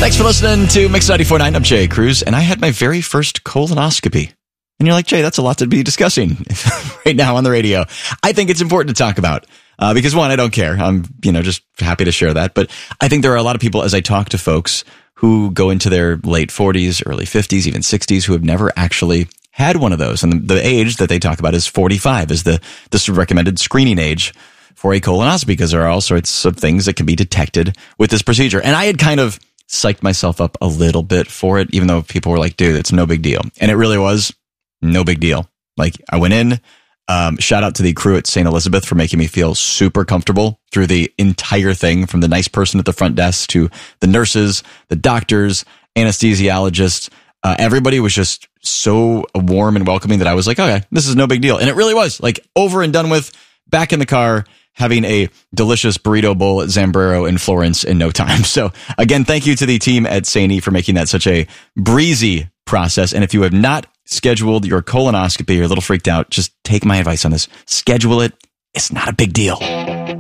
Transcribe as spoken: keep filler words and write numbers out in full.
Thanks for listening to Mix ninety-four point nine. I'm Jay Cruz, and I had my very first colonoscopy. And you're like, Jay, that's a lot to be discussing right now on the radio. I think it's important to talk about uh, because, one, I don't care. I'm, you know, just happy to share that. But I think there are a lot of people, as I talk to folks who go into their late forties, early fifties, even sixties, who have never actually had one of those. And the, the age that they talk about is forty-five, is the, the recommended screening age for a colonoscopy, because there are all sorts of things that can be detected with this procedure. And I had kind of psyched myself up a little bit for it, even though people were like, dude, it's no big deal. And it really was no big deal. Like, I went in, um, shout out to the crew at Saint Elizabeth for making me feel super comfortable through the entire thing, from the nice person at the front desk to the nurses, the doctors, anesthesiologists. Uh, everybody was just so warm and welcoming that I was like, okay, this is no big deal. And it really was, like, over and done with, back in the car, having a delicious burrito bowl at Zambrero in Florence in no time. So again, thank you to the team at Saint E for making that such a breezy process. And if you have not scheduled your colonoscopy, you're a little freaked out, just take my advice on this. Schedule it. It's not a big deal.